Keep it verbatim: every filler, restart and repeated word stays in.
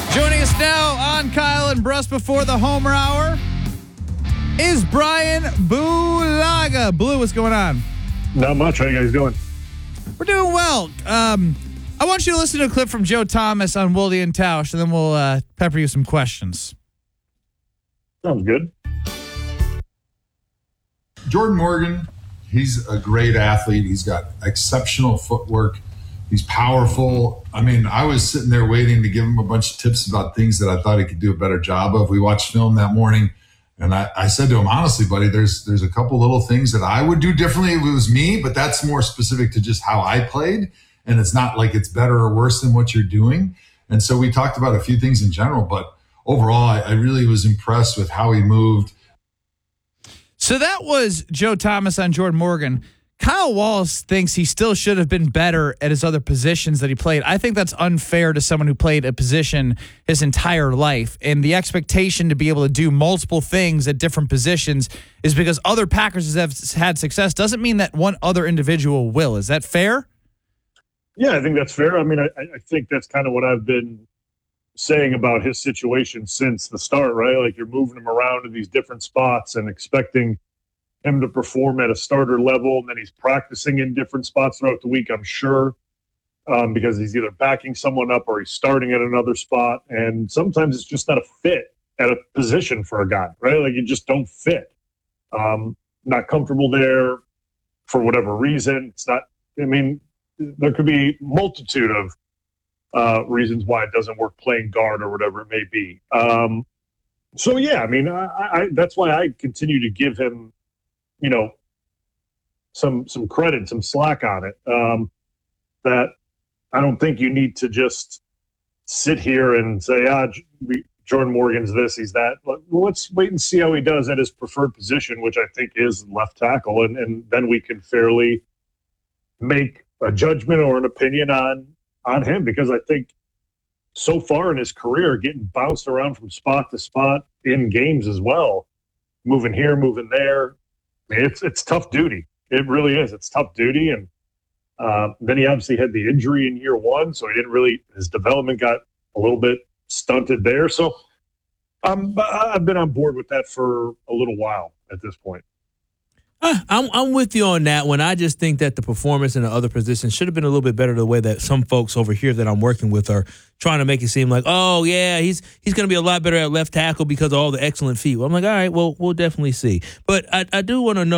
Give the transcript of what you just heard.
Joining us now on Kyle and Bruss before the Homer Hour is Brian Bulaga. Blue, what's going on? Not much. How you guys doing? We're doing well. Um, I want you to listen to a clip from Joe Thomas on Wilde and Tausch, and then we'll uh, pepper you some questions. Sounds good. Jordan Morgan, he's a great athlete. He's got exceptional footwork. He's powerful. I mean, I was sitting there waiting to give him a bunch of tips about things that I thought he could do a better job of. We watched film that morning, and I, I said to him, honestly, buddy, there's there's a couple little things that I would do differently if it was me, but that's more specific to just how I played, and it's not like it's better or worse than what you're doing. And so we talked about a few things in general, but overall, I, I really was impressed with how he moved. So that was Joe Thomas on Jordan Morgan. Kyle Wallace thinks he still should have been better at his other positions that he played. I think that's unfair to someone who played a position his entire life. And the expectation to be able to do multiple things at different positions is because other Packers have had success doesn't mean that one other individual will. Is that fair? Yeah, I think that's fair. I mean, I, I think that's kind of what I've been saying about his situation since the start, right? Like, you're moving him around to these different spots and expecting him to perform at a starter level, and then he's practicing in different spots throughout the week, I'm sure, um, because he's either backing someone up or he's starting at another spot. And sometimes it's just not a fit at a position for a guy, right? Like, you just don't fit. Um, not comfortable there for whatever reason. It's not, I mean, there could be multitude of uh, reasons why it doesn't work playing guard or whatever it may be. Um, so, yeah, I mean, I, I, that's why I continue to give him, you know, some some credit, some slack on it. Um, that I don't think you need to just sit here and say, ah, Jordan Morgan's this, he's that. Well, let's wait and see how he does at his preferred position, which I think is left tackle, and, and then we can fairly make a judgment or an opinion on on him, because I think so far in his career, getting bounced around from spot to spot in games as well, moving here, moving there, It's it's tough duty. It really is. It's tough duty. And uh, then he obviously had the injury in year one, so he didn't really, his development got a little bit stunted there. So um, I've been on board with that for a little while at this point. Uh, I'm I'm with you on that one. I just think that the performance in the other positions should have been a little bit better the way that some folks over here that I'm working with are trying to make it seem like, oh, yeah, he's he's going to be a lot better at left tackle because of all the excellent feet. Well, I'm like, all right, well, we'll definitely see. But I, I do want to know